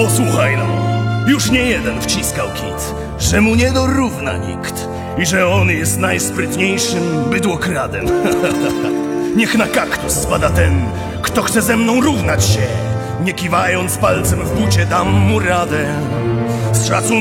Posłuchaj no, już nie jeden wciskał kit, że mu nie dorówna nikt i że on jest najsprytniejszym bydłokradem. Niech na kaktus spada ten, kto chce ze mną równać się. Nie kiwając palcem w bucie dam mu radę. Z szacunku